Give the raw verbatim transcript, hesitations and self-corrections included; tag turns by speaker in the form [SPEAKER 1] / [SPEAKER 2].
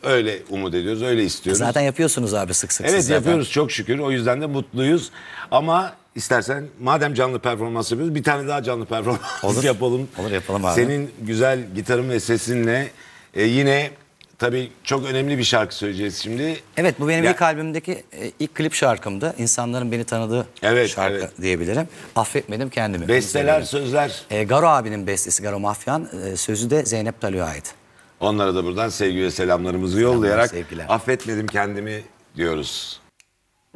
[SPEAKER 1] Öyle umut ediyoruz, öyle istiyoruz.
[SPEAKER 2] Zaten yapıyorsunuz abi sık sık.
[SPEAKER 1] Evet
[SPEAKER 2] siz zaten.
[SPEAKER 1] yapıyoruz çok şükür. O yüzden de mutluyuz. Ama istersen madem canlı performans yapıyoruz bir tane daha canlı performans
[SPEAKER 2] Olur.
[SPEAKER 1] yapalım.
[SPEAKER 2] Olur, yapalım abi.
[SPEAKER 1] Senin güzel gitarın ve sesinle e, yine tabii çok önemli bir şarkı söyleyeceğiz şimdi.
[SPEAKER 2] Evet, bu benim
[SPEAKER 1] Ya-
[SPEAKER 2] ilk albümdeki e, ilk klip şarkımdı. İnsanların beni tanıdığı
[SPEAKER 1] Evet,
[SPEAKER 2] şarkı
[SPEAKER 1] evet.
[SPEAKER 2] diyebilirim. Affetmedim kendimi.
[SPEAKER 1] Besteler,
[SPEAKER 2] Onu
[SPEAKER 1] sözler.
[SPEAKER 2] E, Garo abinin bestesi, Garo Mafyan. E, sözü de Zeynep Talio'ya ait.
[SPEAKER 1] Onlara da buradan sevgi ve selamlarımızı yollayarak
[SPEAKER 2] sevgiler.
[SPEAKER 1] affetmedim kendimi diyoruz.